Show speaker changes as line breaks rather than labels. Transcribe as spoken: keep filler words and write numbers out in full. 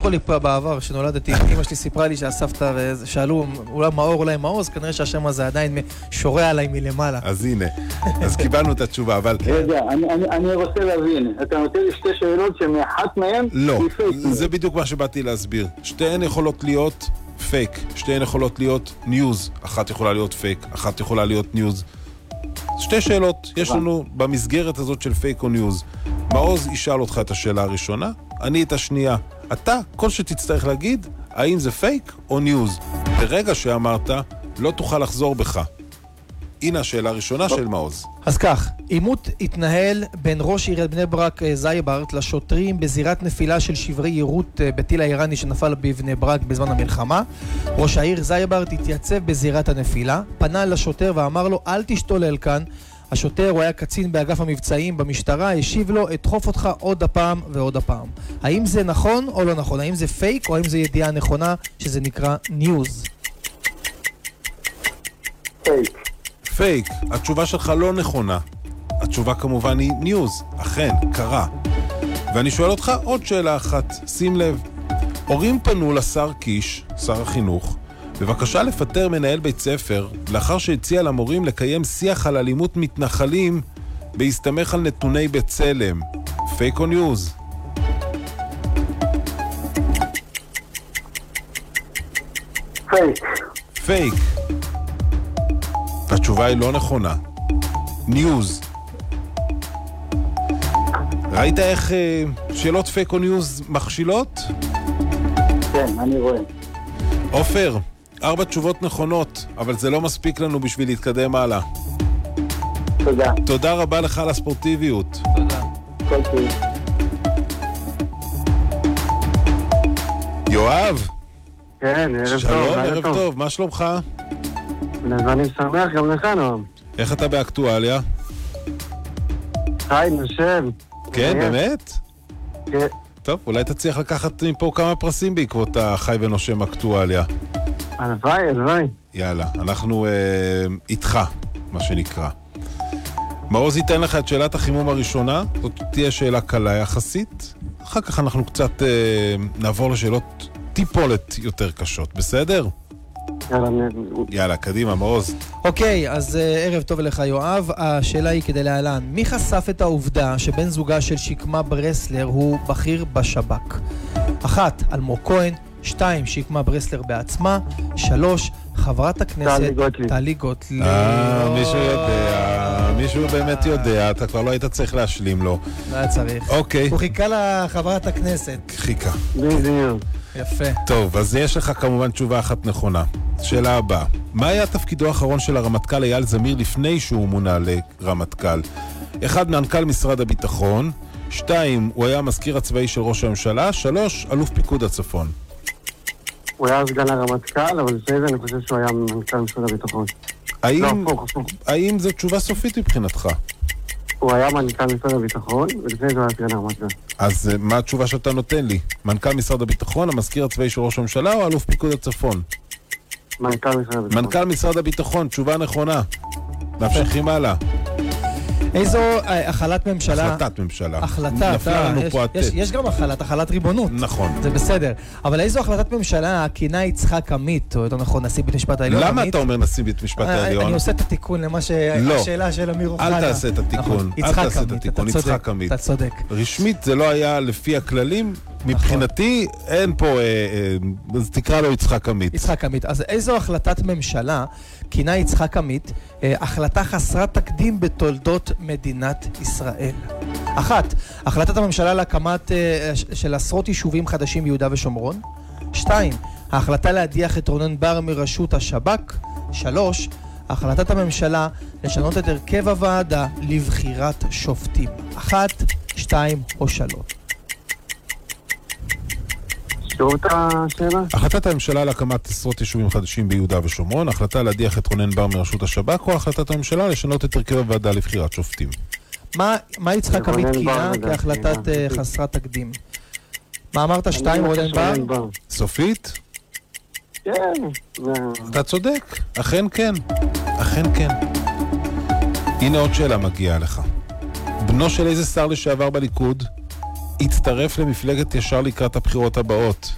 סיפרו לי פה בעבר, שנולדתי, אמא שלי סיפרה לי שהסבתא, ושאלו, אולי מאור, אולי מעוז, כנראה שהשם הזה עדיין שורה עליי מלמעלה.
אז הנה, אז קיבלנו את התשובה, אבל...
רגע, אני רוצה להבין, אתה נותן לי שתי שאלות שמאחת מהן...
לא, זה בדיוק מה שבאתי להסביר. שתיהן יכולות להיות פייק, שתיהן יכולות להיות ניוז, אחת יכולה להיות פייק, אחת יכולה להיות ניוז. שתי שאלות יש לנו במסגרת הזאת של פייק או ניוז. מעוז ישאל אותך את השאלה הראשונה, אני את השנייה. אתה, כל שתצטרך להגיד, האם זה פייק או ניוז. ברגע שאמרת, לא תוכל לחזור בך. הנה השאלה הראשונה של מעוז.
אז כך, עימות התנהל בין ראש עיריית בני ברק זייברט לשוטרים בזירת נפילה של שברי יירוט בטיל האיראני שנפל בבני ברק בזמן המלחמה. ראש העיר זייברט התייצב בזירת הנפילה, פנה לשוטר ואמר לו, אל תשתולל כאן. השוטר, הוא היה קצין באגף המבצעים במשטרה, השיב לו, אתחוף אותך עוד הפעם ועוד הפעם. האם זה נכון או לא נכון? האם זה פייק או האם זה ידיעה נכונה שזה נקרא ניוז?
פייק.
פייק, התשובה שלך לא נכונה. התשובה כמובן היא ניוז, אכן, קרה. ואני שואל אותך עוד שאלה אחת, שים לב. הורים פנו לשר קיש, שר החינוך, בבקשה לפטר מנהל בית ספר, לאחר שהציע למורים לקיים שיח על אלימות מתנחלים, בהסתמך על נתוני בצלם. פייק או ניוז?
פייק.
פייק. התשובה היא לא נכונה. ניוז. ראית איך אה, שאלות פייק או ניוז מכשילות?
כן, אני רואה.
עופר, ארבע תשובות נכונות, אבל זה לא מספיק לנו בשביל להתקדם הלאה.
תודה.
תודה רבה לך על הספורטיביות.
תודה.
כל טוב.
יואב.
כן, ערב טוב.
שלום, ערב טוב. מה שלומך?
אני שמח גם לך, נועם.
איך אתה באקטואליה?
חי, נושב.
כן, באמת?
כן.
טוב, אולי תצליח לקחת מפה כמה פרסים בעקבות החי ונושם אקטואליה.
הלוואי, הלוואי.
יאללה, אנחנו אה, איתך, מה שנקרא. מעוז ייתן לך את שאלת החימום הראשונה, זאת תהיה שאלה קלה יחסית. אחר כך אנחנו קצת אה, נעבור לשאלות טיפולת יותר קשות, בסדר?
יאללה,
יאללה, קדימה, מעוז.
אוקיי, אז uh, ערב טוב לך יואב. השאלה היא כדי להלן. מי חשף את העובדה שבן זוגה של שקמה ברסלר הוא בכיר בשב"כ? אחת, אלמוג כהן. שתיים, שקמה ברסלר בעצמה. שלוש, חברת הכנסת
טלי גוטליב.
טלי גוטליב.
אה, מישהו יודע, מישהו באמת יודע, אתה כבר לא היית צריך להשלים לו.
לא היה צריך.
אוקיי.
הוא חיכה לחברת הכנסת.
חיכה.
בדיוק.
יפה.
טוב, אז יש לך כמובן תשובה אחת נכונה. שאלה הבאה. מה היה תפקידו האחרון של הרמטכ"ל אייל זמיר לפני שהוא מונה לרמטכ"ל? אחד, מנכ"ל משרד הביטחון. שתיים, הוא היה המזכיר הצבאי של ראש הממשלה. שלוש, אלוף פיקוד הצפון.
הוא היה סגן הרמטכ"ל, אבל לפני זה אני חושב שהוא היה מנכ"ל משרד הביטחון.
האם,
לא, הפוך, הפוך.
האם זו תשובה סופית מבחינתך?
הוא היה מנכ"ל משרד הביטחון, ולפני זה הוא היה סגן הרמטכ"ל.
אז מה התשובה שאתה נותן לי? מנכ"ל משרד הביטחון, המזכיר הצבאי של ראש הממשלה או אלוף פיקוד הצפון?
מנכ"ל משרד הביטחון.
מנכ"ל משרד הביטחון, תשובה נכונה. ממשיכים הלאה.
איזו אה, החלטת ממשלה...
החלטת ממשלה.
החלטה,
נפלה לנו
יש,
פה
יש,
הטט.
יש גם החלת, החלת ריבונות.
נכון.
זה בסדר. אבל איזו החלטת ממשלה כינה יצחק עמית, או יותר נכון, נשיא בית משפט העליון
למה
עמית?
אתה אומר נשיא בית משפט
אה,
העליון?
אני עושה את התיקון למה שהשאלה של אמיר אוחנה.
אל תעשה את התיקון.
נכון,
אל
יצחק
תעשה את
עמית,
התיקון.
אתה צודק,
יצחק עמית.
אתה צודק.
רשמית זה לא היה לפי הכללים. מבחינתי אין פה, אה, אה, אז תקרא לו יצחק עמית.
יצחק עמית. אז איזו החלטת ממשלה כינה יצחק עמית אה, החלטה חסרת תקדים בתולדות מדינת ישראל? אחת, החלטת הממשלה להקמת אה, של עשרות יישובים חדשים ביהודה ושומרון. שתיים, ההחלטה להדיח את רונן בר מראשות השב"כ. שלוש, החלטת הממשלה לשנות את הרכב הוועדה לבחירת שופטים. אחת, שתיים או שלוש.
שוב את השאלה?
החלטת הממשלה להקמת עשרות יישובים חדשים ביהודה ושומרון, החלטה להדיח את רונן בר מראשות השב"כ, או החלטת הממשלה לשנות את הרכב הוועדה לבחירת שופטים?
מה, מה יצחק עמית
רונן
כינה
בר,
כהחלטת
לדעתי.
אה, חסרת תקדים? מה אמרת? שתיים, רונן בר?
רונן בר.
סופית?
כן. זה-
אתה צודק, אכן כן. אכן כן. הנה עוד שאלה מגיעה לך. בנו של איזה שר לשעבר בליכוד הצטרף למפלגת ישר לקראת הבחירות הבאות?